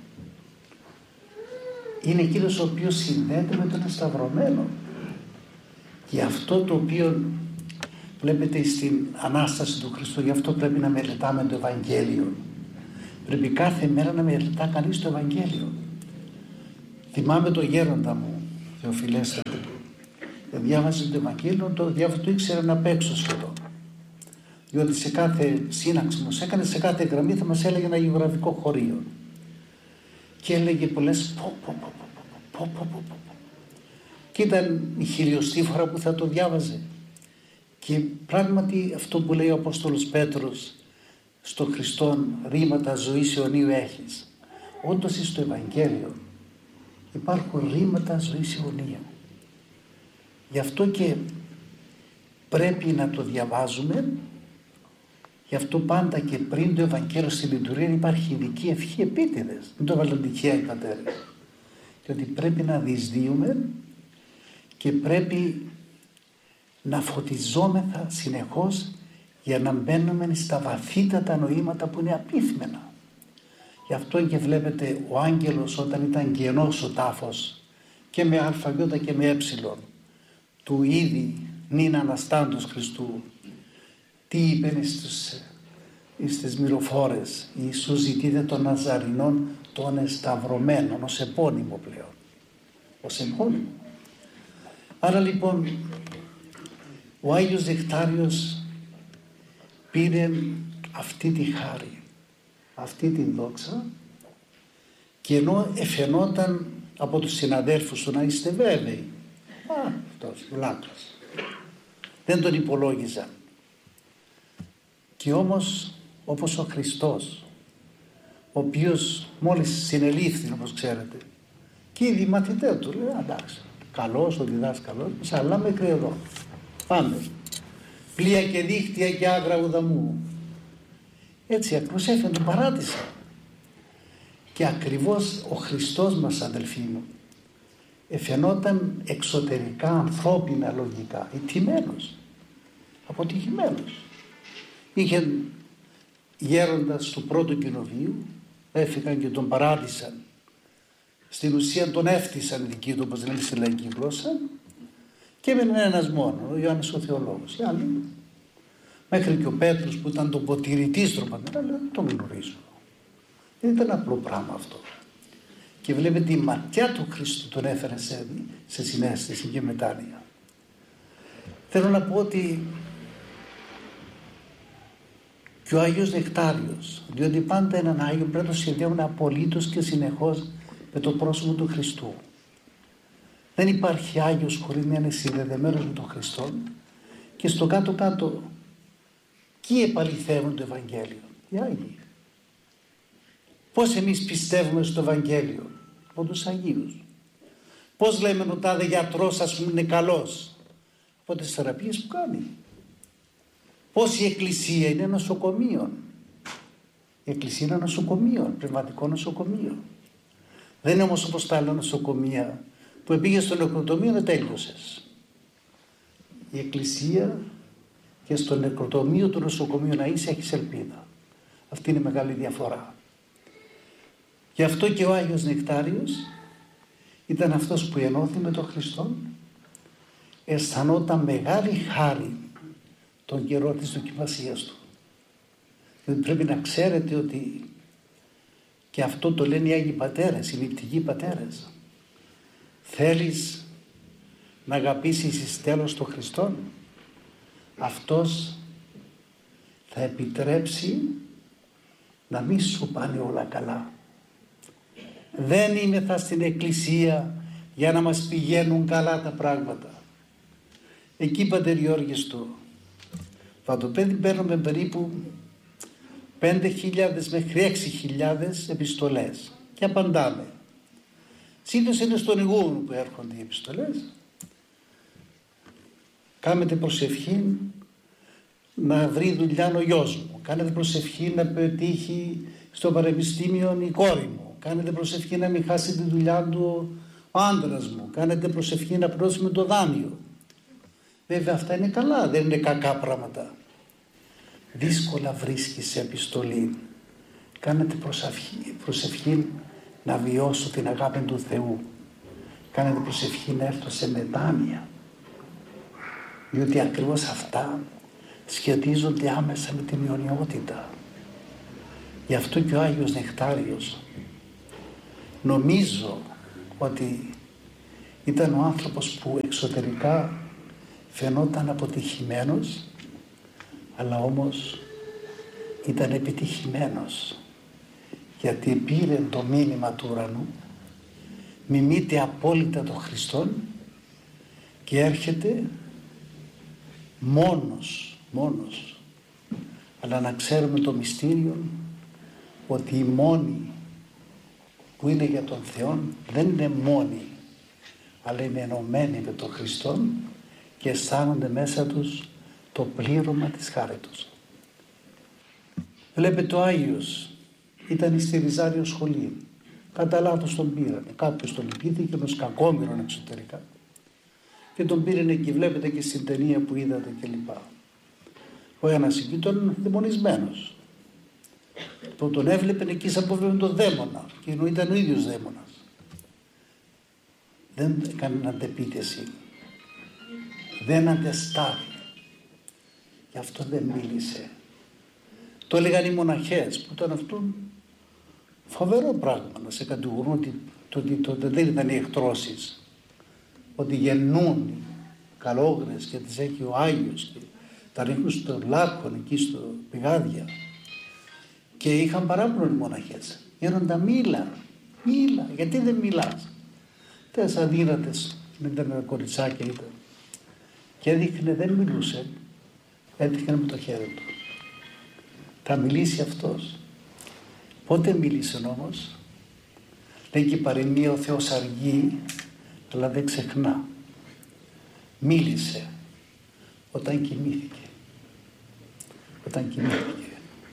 είναι εκείνος ο οποίος συνδέεται με τον εσταυρωμένο. Γι' αυτό το οποίο βλέπετε στην Ανάσταση του Χριστού, γι' αυτό πρέπει να μελετάμε το Ευαγγέλιο. Πρέπει κάθε μέρα να μελετά κανείς το Ευαγγέλιο. Θυμάμαι το γέροντα μου, Θεοφιλέστατε, διάβαζε το Ευαγγέλιο, το διάβαζε, το ήξερε να παίξω σχεδόν. Διότι σε κάθε σύναξη μας έκανε, σε κάθε γραμμή θα μας έλεγε ένα γεωγραφικό χωρίο. Και έλεγε πολλές πω πω πω πω πω πω πω πω. Και ήταν η χιλιοστή φορά που θα το διάβαζε. Και πράγματι αυτό που λέει ο Απόστολος Πέτρος στο Χριστόν, ρήματα ζωής αιωνίου έχεις. Όντως στο Ευαγγέλιο υπάρχουν ρήματα ζωής αιωνίου. Γι' αυτό και πρέπει να το διαβάζουμε. Γι' αυτό πάντα και πριν το Ευαγγέλιο στη λειτουργία υπάρχει ειδική ευχή επίτηδες. Δεν το έβαλαν τυχαία οι πατέρες. Διότι πρέπει να διεισδύουμε και πρέπει να φωτιζόμεθα συνεχώς για να μπαίνουμε στα βαθύτατα νοήματα που είναι απίθμενα. Γι' αυτό και βλέπετε ο άγγελος όταν ήταν κενός ο τάφος και με αλφαγιώτα και με έψιλον του ήδη νυν Αναστάντος Χριστού, τι είπεν στους, στις μυροφόρες, Ιησούς ζητείτε των Ναζαρινών των εσταυρωμένων, ως επώνυμο πλέον, ως επώνυμο. Άρα λοιπόν ο Άγιος Νεκτάριος πήρε αυτή τη χάρη, αυτή την δόξα, και ενώ εφαινόταν από τους συναδέλφους του να είστε βέβαιοι, α, αυτός, βλάκας, δεν τον υπολόγιζαν. Και όμως όπως ο Χριστός, ο οποίος μόλις συνελήφθη, όπως ξέρετε, και οι μαθητές του λέει, εντάξει, καλός ο διδάσκαλος, αλλά μέχρι εδώ, πάμε, πλοία και δίχτυα και άγρα ουδαμού. Έτσι ακριβώς έφερε, τον παράτησε. Και ακριβώς ο Χριστός μας, αδελφοί μου, εφαινόταν εξωτερικά, ανθρώπινα, λογικά, ηττημένος, αποτυχημένος. Είχε γέροντας του πρώτου κοινοβίου, έφυγαν και τον παράτησαν. Στην ουσία τον έφτισαν δικοί του, όπως λένε στη λαϊκή γλώσσα, και έμενε ένας μόνο, ο Ιωάννης ο Θεολόγος. Οι άλλοι, μέχρι και ο Πέτρος που ήταν τον ποτηρητής τροπαντέρα, λέει, τον γνωρίζω. Δεν ήταν απλό πράγμα αυτό. Και βλέπετε η ματιά του Χριστού τον έφερε σε, σε συναίσθηση και μετάνοια. Θέλω να πω ότι και ο Άγιος Νεκτάριος, διότι πάντα έναν Άγιο πρέπει να το συνδέουμε απολύτως και συνεχώς με το πρόσωπο του Χριστού. Δεν υπάρχει Άγιος χωρίς να είναι συνδεδεμένος με τον Χριστό, και στο κάτω-κάτω ποιοι επαληθεύουν το Ευαγγέλιο? Οι Άγιοι. Πώς εμείς πιστεύουμε στο Ευαγγέλιο? Από τους Αγίους. Πώς λέμε ο τάδε γιατρός, ας πούμε, είναι καλός? Από τις θεραπείες που κάνει. Πώς η Εκκλησία είναι νοσοκομείο? Η Εκκλησία είναι νοσοκομείο, πνευματικό νοσοκομείο. Δεν είναι όμως όπως τα άλλα νοσοκομεία που πήγες στο νεκροτομείο δεν τέλειωσες. Η Εκκλησία και στο νεκροτομείο του νοσοκομείου να είσαι, έχεις ελπίδα. Αυτή είναι η μεγάλη διαφορά. Γι' αυτό και ο Άγιος Νεκτάριος ήταν αυτός που ενώθη με τον Χριστό, αισθανόταν μεγάλη χάρη τον καιρό της δοκιμασίας του. Δηλαδή πρέπει να ξέρετε ότι, και αυτό το λένε οι Άγιοι Πατέρες, οι νηπτικοί πατέρες, θέλεις να αγαπήσεις εις τέλος τον Χριστόν, αυτός θα επιτρέψει να μην σου πάνε όλα καλά. Δεν είμεθα στην Εκκλησία για να μας πηγαίνουν καλά τα πράγματα. Εκεί, Πατέρ Γιώργη, στο Βατοπέδι παίρνουμε περίπου πέντε χιλιάδες μέχρι έξι χιλιάδες επιστολές και απαντάμε. Συνήθως είναι στον ηγούμενο που έρχονται οι επιστολές. Κάνετε προσευχή να βρει δουλειά ο γιος μου. Κάνετε προσευχή να πετύχει στο πανεπιστήμιο η κόρη μου. Κάνετε προσευχή να μην χάσει τη δουλειά του ο άντρας μου. Κάνετε προσευχή να πληρώσουμε το δάνειο. Βέβαια αυτά είναι καλά, δεν είναι κακά πράγματα. Δύσκολα βρίσκεις επιστολή. Κάνετε προσευχή, προσευχή να βιώσω την αγάπη του Θεού. Κάνετε προσευχή να έρθω σε μετάνοια. Διότι ακριβώς αυτά σχετίζονται άμεσα με την αιωνιότητα. Γι' αυτό και ο Άγιος Νεκτάριος νομίζω ότι ήταν ο άνθρωπος που εξωτερικά φαινόταν αποτυχημένος, αλλά όμως ήταν επιτυχημένος, γιατί πήρε το μήνυμα του ουρανού, μιμείται απόλυτα τον Χριστόν και έρχεται μόνος, μόνος. Αλλά να ξέρουμε το μυστήριο ότι οι μόνοι που είναι για τον Θεό δεν είναι μόνοι, αλλά είναι ενωμένοι με τον Χριστόν και αισθάνονται μέσα τους το πλήρωμα της χάρη τους. Βλέπετε, ο Άγιος ήταν στη Ριζάριο σχολή. Κατά λάθος τον πήρανε. Κάποιος τον λυπήθηκε, ενός κακόμοιρων εξωτερικά. Και τον πήρανε εκεί, βλέπετε και στην ταινία που είδατε κλπ. Ο ένας εκεί ήταν δαιμονισμένος. Που τον έβλεπε εκεί σαν που τον δαίμονα. Και ενώ ήταν ο ίδιος δαίμονας. Δεν έκανε αντεπίθεση. Δεν αντεστάθη. Γι' αυτό δεν μίλησε. Το έλεγαν οι μοναχές που ήταν αυτόν φοβερό πράγμα να σε κατηγορούν ότι τότε το, το, δεν ήταν οι εκτρώσεις, ότι γεννούν καλόγρες και τις έχει ο Άγιος και τα ρίχνουν στο λάκκον εκεί στο πηγάδια, και είχαν παράπονο οι μοναχές. Γέροντα, μίλα, μίλα, γιατί δεν μιλάς? Τες αδύνατες, δεν ήταν κοριτσάκια ήταν, και έδειχνε, δεν μιλούσε, έδειχνε με το χέρι του. Θα μιλήσει αυτός. Πότε μίλησε όμως? Λέει και η παροιμία, ο Θεός αργεί αλλά δεν ξεχνά. Μίλησε όταν κοιμήθηκε. Όταν κοιμήθηκε.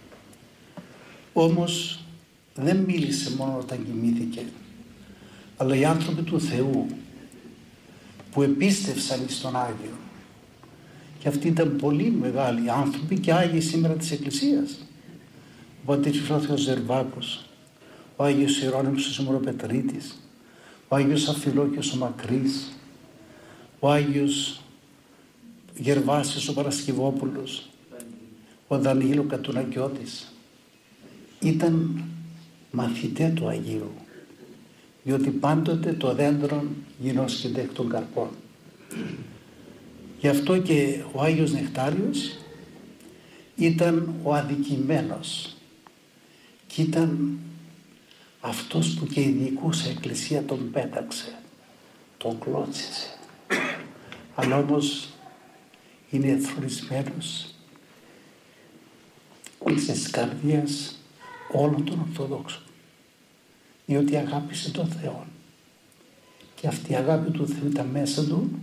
Όμως δεν μίλησε μόνο όταν κοιμήθηκε, αλλά οι άνθρωποι του Θεού που επίστευσαν στον Άγιο, και αυτοί ήταν πολύ μεγάλοι άνθρωποι και Άγιοι σήμερα της Εκκλησίας. Ο πατήρ Φιλόθεος Ζερβάκος, ο Άγιος Ιερώνυμος ο Σιμωροπετρίτης, ο Άγιος Αφιλόκιος ο Μακρύς, ο Άγιος Γερβάσιος ο Παρασκευόπουλος, ο Δανιήλ ο Κατουνακιώτης. Ήταν μαθητέ του Αγίου, διότι πάντοτε το δέντρο γινώσκεται εκ των καρπών. Γι' αυτό και ο Άγιος Νεκτάριος ήταν ο αδικημένος και ήταν αυτός που και η διοικούσα εκκλησία τον πέταξε. τον κλώτσισε. Αλλά όμως είναι εθρορισμένος της καρδίας όλων των Ορθοδόξων, διότι αγάπησε τον Θεό και αυτή η αγάπη του Θεού ήταν μέσα του,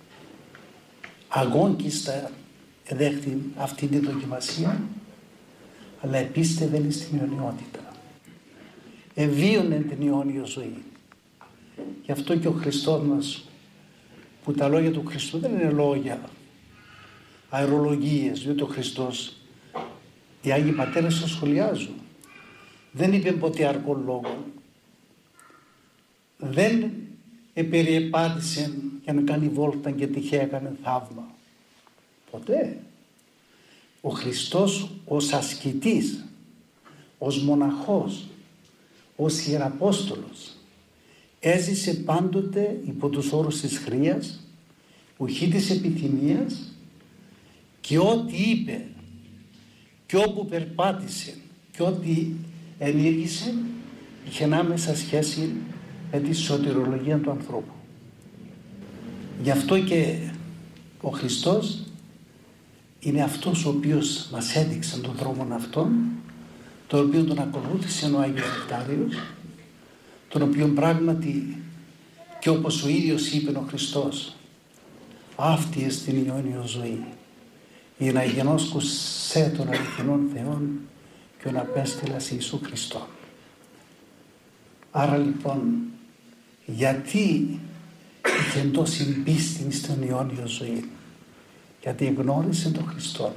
αγώνκιστα δέχτη αυτή τη δοκιμασία, αλλά επίστευε στην αιωνιότητα, ευίωνε την αιώνιο ζωή. Γι' αυτό και ο Χριστός μας, που τα λόγια του Χριστού δεν είναι λόγια αερολογίες, διότι ο Χριστός, οι Άγιοι Πατέρες το σχολιάζουν, δεν είπε ποτέ αρκό λόγο, δεν επεριεπάτησε για να κάνει βόλτα και τυχαία έκανε θαύμα. Ποτέ. Ο Χριστός ως ασκητής, ως μοναχός, ως ιεραπόστολος έζησε πάντοτε υπό τους όρους της χρείας, ουχή της επιθυμίας, και ό,τι είπε και όπου περπάτησε και ό,τι ενήργησε είχε άμεσα σχέση με τη σωτηρολογία του ανθρώπου. Γι' αυτό και ο Χριστός είναι αυτός ο οποίος μας έδειξε τον δρόμο αυτόν, τον οποίο τον ακολούθησε ο Άγιος Νεκτάριος, τον οποίο πράγματι, και όπως ο ίδιος είπε ο Χριστός, αυτή εστιν η αιώνιο ζωή, η να γενόσκουσέ των αληθινών Θεών και ο απέστειλας Ιησού Χριστό. Άρα λοιπόν, γιατί είχε τόση πίστη στην αιώνιο ζωή? Γιατί γνώρισε τον Χριστό.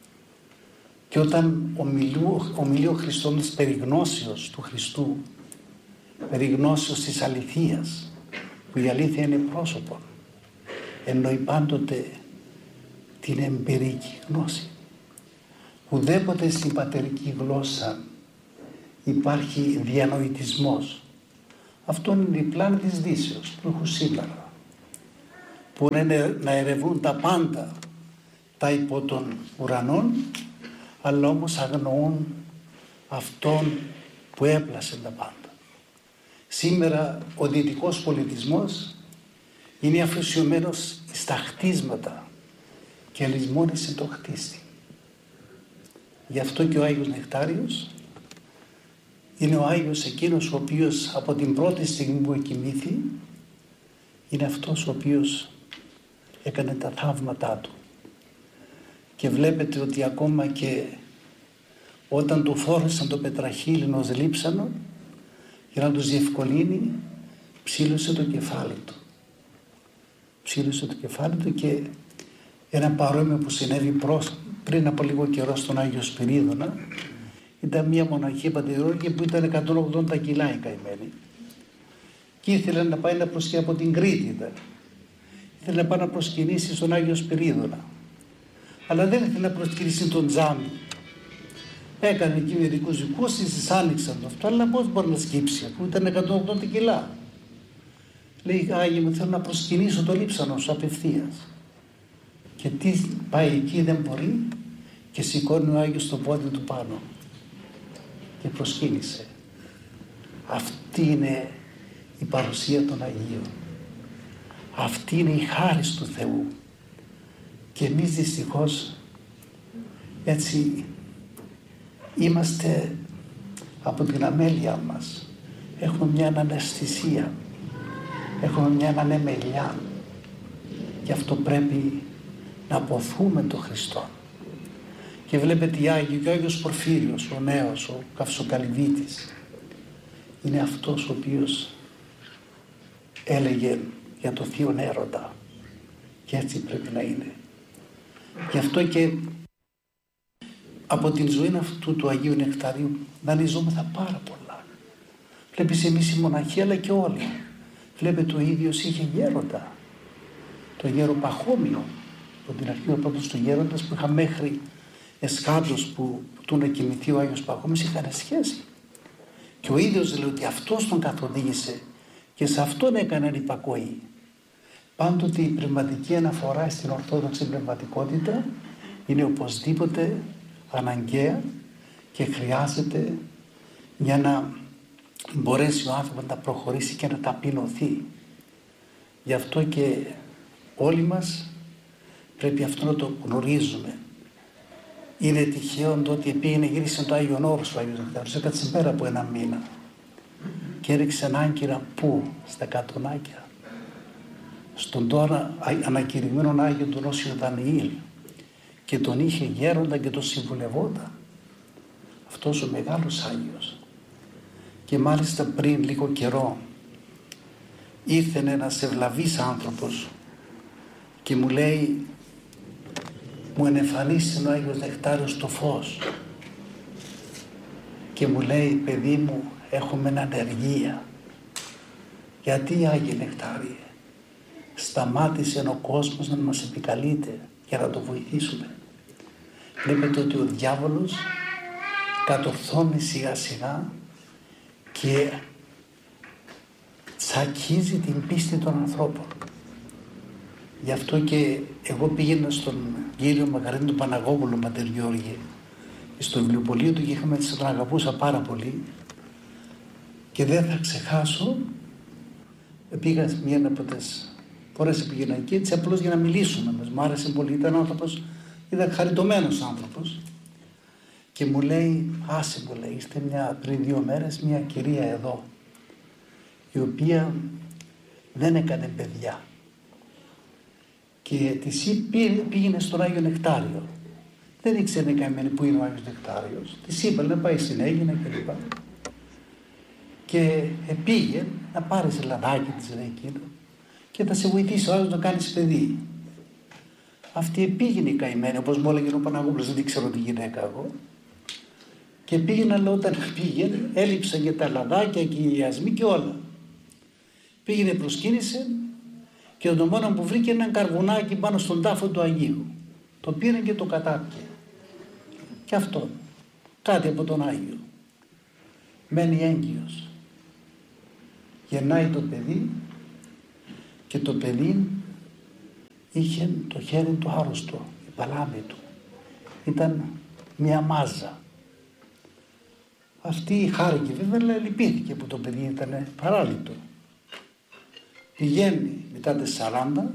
Και όταν ομιλεί ο Χριστός περί γνώσεως του Χριστού, περί γνώσεως της αληθείας, που η αλήθεια είναι πρόσωπο, εννοεί πάντοτε την εμπειρική γνώση. Ουδέποτε στην πατερική γλώσσα υπάρχει διανοητισμός. Αυτό είναι η πλάνη της Δύσεως που έχουν σήμερα, που είναι να ερευνούν τα πάντα τα υπό των ουρανών, αλλά όμως αγνοούν αυτόν που έπλασε τα πάντα. Σήμερα ο δυτικός πολιτισμός είναι αφοσιωμένος στα χτίσματα και λησμόνισε το χτίστη. Γι' αυτό και ο Άγιος Νεκτάριος είναι ο Άγιος εκείνος ο οποίος από την πρώτη στιγμή που εκοιμήθη είναι αυτός ο οποίος έκανε τα θαύματά του. Και βλέπετε ότι ακόμα και όταν του φόρεσαν το πετραχύλινο ως λείψανο, για να τους διευκολύνει, ψήλωσε το κεφάλι του. Ψήλωσε το κεφάλι του και ένα παρόμοιο που συνέβη προς, πριν από λίγο καιρό στον Άγιο Σπυρίδωνα, ήταν μια μοναχή πατηρόλογη που ήταν εκατόν ογδόντα κιλά η καημένη. Και ήθελε να πάει να προσκυνήσει από την Κρήτη ήταν. Ήθελε να πάει να προσκυνήσει στον Άγιο Σπυρίδωνα. Αλλά δεν ήθελε να προσκυνήσει τον τζάμι. Έκανε εκεί μερικούς δικούς της, άνοιξαν το αυτό, αλλά πώς μπορεί να σκύψει, αφού ήταν εκατόν ογδόντα κιλά. Λέει, Άγιε μου, θέλω να προσκυνήσω το λείψανο σου απευθείας. Και τι πάει εκεί, δεν μπορεί, και σηκώνει ο Άγιος το πόδι του πάνω και προσκύνησε. Αυτή είναι η παρουσία των Αγίων. Αυτή είναι η χάρις του Θεού. Και εμείς δυστυχώς έτσι είμαστε από την αμέλεια μας. Έχουμε μια αναισθησία, έχουμε μια ανεμελιά. Γι' αυτό πρέπει να αποθούμε τον Χριστό. Και βλέπετε οι Άγιοι, και ο Άγιος Πορφύριος, ο νέος, ο Καυσοκαλυβίτης, είναι αυτός ο οποίος έλεγε για το Θείον Έρωτα. Και έτσι πρέπει να είναι. Γι' αυτό και από την ζωή αυτού του Αγίου Νεκταρίου δανειζόμεθα πάρα πολλά. Βλέπεις εμείς οι μοναχοί, αλλά και όλοι. Βλέπετε ο ίδιος είχε γέροντα, το γέρο Παχώμιο, από την αρχή ο πρώτος του γέροντας που είχα μέχρι εσκάντος που, που του να κοιμηθεί ο Άγιος Παχώμιος, είχαν σχέση. Και ο ίδιος λέει ότι αυτός τον καθοδήγησε και σε αυτόν έκανε υπακοή. Πάντοτε η πνευματική αναφορά στην ορθόδοξη πνευματικότητα είναι οπωσδήποτε αναγκαία και χρειάζεται για να μπορέσει ο άνθρωπος να προχωρήσει και να ταπεινωθεί. Γι' αυτό και όλοι μας πρέπει αυτό να το γνωρίζουμε. Είναι τυχαίο το ότι πήγαινε, γύρισε το Άγιον Όρος ο Άγιος Νεκτάριος, έκατσε πέρα από ένα μήνα και έριξε άγκυρα πού, στα κατονάκια, στον τώρα ανακηρυγμένον Άγιο τον Όσιο Δανιήλ, και τον είχε γέροντα και τον συμβουλευόταν αυτός ο μεγάλος Άγιος. Και μάλιστα πριν λίγο καιρό ήρθε ένας ευλαβής άνθρωπος και μου λέει, μου ενεφανίστηκε ο Άγιος Νεκτάριος το φως και μου λέει, παιδί μου, έχουμε ανεργία. Γιατί, Άγιε Νεκτάριε? Σταμάτησε ο κόσμος να μας επικαλείται για να το βοηθήσουμε. Βλέπετε ότι ο διάβολος κατορθώνει σιγά σιγά και τσακίζει την πίστη των ανθρώπων. Γι' αυτό και εγώ πήγαινα στον κύριο Μακαρίνη του Παναγόπουλου, Πατέρ Γιώργη, στο βιβλιοπωλείο του, και είχαμε, τον αγαπούσα πάρα πολύ και δεν θα ξεχάσω, πήγα μία από τις φορές πήγαινα εκεί, έτσι απλώς για να μιλήσουμε. Μου άρεσε πολύ, ήταν άνθρωπος, ήταν χαριτωμένος άνθρωπος και μου λέει, άσε μου λέει, ήρθε μια, πριν δύο μέρες μια κυρία εδώ η οποία δεν έκανε παιδιά και της πήγαινε στον Άγιο Νεκτάριο. Δεν ήξερε καημένη που είναι ο Άγιος Νεκτάριος. Της είπα να πάει στην Αίγινα κλπ. Και πήγε να πάρει σε λαδάκι της εκείνο και θα σε βοηθήσει ο Άγιος να κάνεις παιδί. Αυτή πήγαινε η καημένη, όπως μου έλεγε ο Παναγόπουλος, δεν ξέρω τη γυναίκα εγώ. Και πήγαινε, αλλά όταν πήγαινε έλειψαν και τα λαδάκια και οι ιασμοί και όλα. Πήγαινε, προσκύνησε και το μόνο που βρήκε έναν καρβουνάκι πάνω στον τάφο του Αγίου. Το πήρε και το κατάπιε. Και αυτό, κάτι από τον Άγιο. Μένει έγκυος. Γεννάει το παιδί και το παιδί είχε το χέρι του άρρωστο, η παλάμη του. Ήταν μια μάζα. Αυτή χάρηκε βέβαια, αλλά λυπήθηκε που το παιδί ήταν παράλυτο. Πηγαίνει μετά τις σαράντα,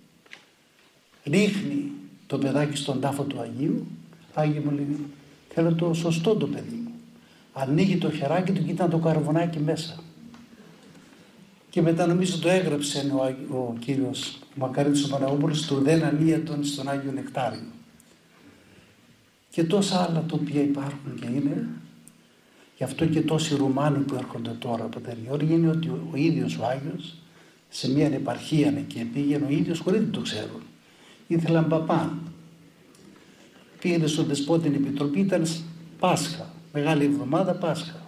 ρίχνει το παιδάκι στον τάφο του Αγίου. Άγιε μου λέει, θέλω το σωστό το παιδί μου. Ανοίγει το χεράκι του και ήταν το καρβονάκι μέσα. Και μετά νομίζω το έγραψε ο, ο κύριος Μακαρίτης ο Παναγόπουλος, του δεν ανίατον στον Άγιο Νεκτάριο. Και τόσα άλλα τα οποία υπάρχουν και είναι. Γι' αυτό και τόσοι Ρουμάνοι που έρχονται τώρα από τα Γιώργη είναι ότι ο, ο ίδιος ο Άγιος σε μια επαρχία εκεί πήγαινε ο ίδιος χωρίς να το ξέρουν. Ήθελαν παπά. Πήγαινε στον Δεσπότην Επιτροπή, ήταν Πάσχα, Μεγάλη Εβδομάδα Πάσχα.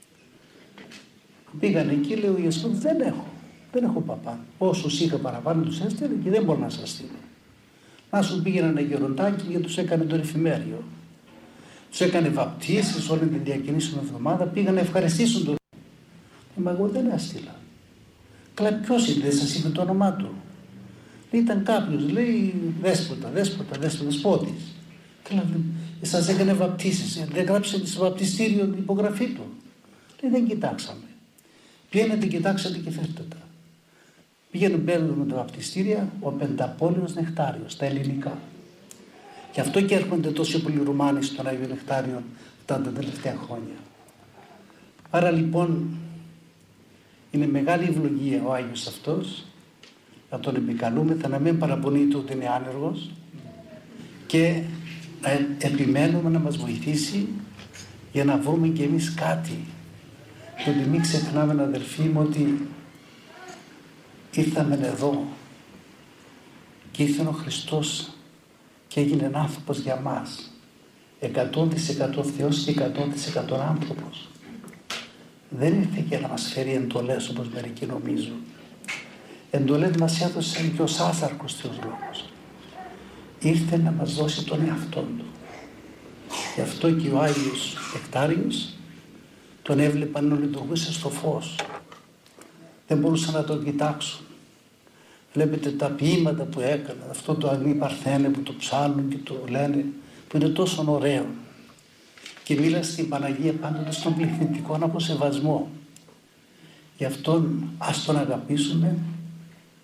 Πήγαν εκεί, λέει ο Ιεσπότης, δεν έχω, δεν έχω παπά. Όσους είχα παραπάνω τους έστειλε και δεν μπορώ να σας στείλω. Να σου πήγαινε ένα γεροντάκι και τους έκανε το εφημέριο. Τους έκανε βαπτίσεις όλη την διακινήσιμη εβδομάδα, πήγαν να ευχαριστήσουν τον. Μα εγώ δεν έστειλα. Καλά, ποιος είναι, δεν σας είπε το όνομά του? Λέει, ήταν κάποιος, λέει, δέσποτα, δέσποτα, δέσποτα, Δεσπότης. Καλά, σας έκανε βαπτίσεις, δεν γράψατε στο βαπτιστήριο την υπογραφή του? Λέει, δεν κοιτάξαμε. Πήγαινετε, κοιτάξατε και φέρτε τα. Πήγαινε μπαίνουν με τα βαπτιστήρια ο Πενταπόλεως Νεκτάριος, τα ελληνικά. Γι' αυτό και έρχονται τόσοι πολλοί Ρουμάνοι στον Άγιο Νεκτάριο τα τελευταία χρόνια. Άρα λοιπόν είναι μεγάλη ευλογία ο Άγιος αυτός, να τον επικαλούμεθα, να μην παραπονείται ότι είναι άνεργος και να επιμένουμε να μας βοηθήσει για να βρούμε κι εμείς κάτι. Και ότι μην ξεχνάμε, αδελφοί μου, ότι ήρθαμε εδώ και ήρθε ο Χριστός και έγινε άνθρωπος για μας. εκατό τοις εκατό Θεός και εκατό τοις εκατό άνθρωπος. Δεν ήρθε για να μας φέρει εντολές όπως μερικοί νομίζουν. Εντολές μας έδωσε και ο άσαρκος Θεός λόγος. Ήρθε να μας δώσει τον εαυτόν του. Γι' αυτό και ο Άγιος Νεκτάριος τον έβλεπαν να λειτουργούσε στο φως. Δεν μπορούσαν να τον κοιτάξουν. Βλέπετε τα ποίηματα που έκανε, αυτό το Αγνή Παρθένε που το ψάλουν και το λένε, που είναι τόσο ωραίο. Και μίλα στην Παναγία πάντοτε στον πληθυντικό αποσεβασμό. Γι' αυτόν ας τον αγαπήσουμε,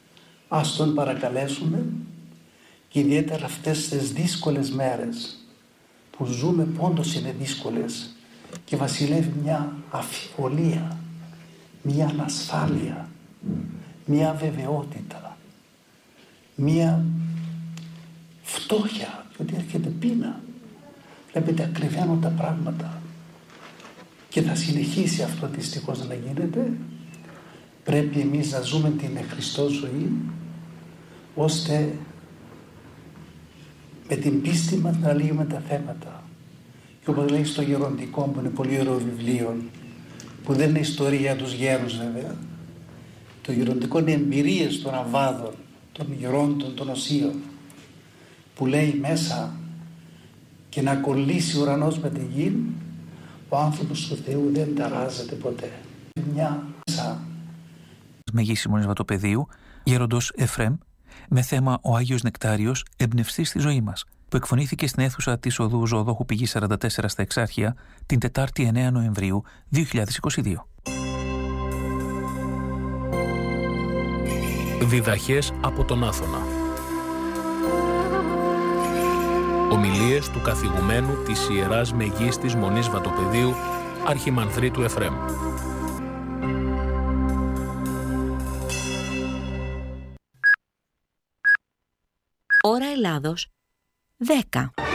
Ας τον παρακαλέσουμε και ιδιαίτερα αυτές τις δύσκολες μέρες που ζούμε, πόντως είναι δύσκολες και βασιλεύει μια αμφιβολία, μια ανασφάλεια, μια αβεβαιότητα, μια φτώχεια, διότι έρχεται πείνα. Βλέπετε, ακριβένουν τα πράγματα και θα συνεχίσει αυτό δυστυχώς να γίνεται. Πρέπει εμείς να ζούμε την Χριστό ζωή, ώστε με την πίστη μας να λύγουμε τα θέματα. Και όπως λέει στο Γεροντικό, που είναι πολύ ωραίο βιβλίο, που δεν είναι ιστορία για τους γέρους βέβαια, το Γεροντικό είναι εμπειρίες των Αββάδων, των γερόντων, των Οσίων, που λέει μέσα και να κολλήσει ο ουρανός με τη γη, ο άνθρωπος του Θεού δεν ταράζεται ποτέ. Μια μέσα Μεγίσιμον Βατοπεδίου, γέροντος Εφρέμ, με θέμα «Ο Άγιος Νεκτάριος, εμπνευστής στη ζωή μας», που εκφωνήθηκε στην αίθουσα της Οδού Ζωοδόχου Πηγής σαράντα τέσσερα στα Εξάρχεια την Τετάρτη εννέα Νοεμβρίου δύο χιλιάδες είκοσι δύο. Διδαχές από τον Άθωνα. Ομιλίες του καθηγουμένου της Ιεράς Μεγίστης Μονής Βατοπεδίου, Αρχιμανδρίτου Εφρέμ. Ώρα Ελλάδος δέκα.